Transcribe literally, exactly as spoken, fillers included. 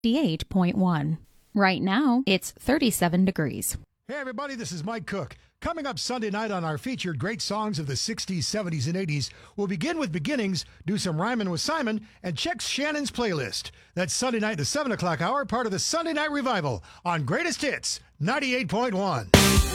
eighty-eight point one. Right now, it's thirty-seven degrees. Hey, everybody, this is Mike Cook. Coming up Sunday night on our featured great songs of the sixties, seventies, and eighties, we'll begin with beginnings, do some rhyming with Simon, and check Shannon's playlist. That's Sunday night, the seven o'clock hour, part of the Sunday Night Revival on Greatest Hits, ninety-eight point one.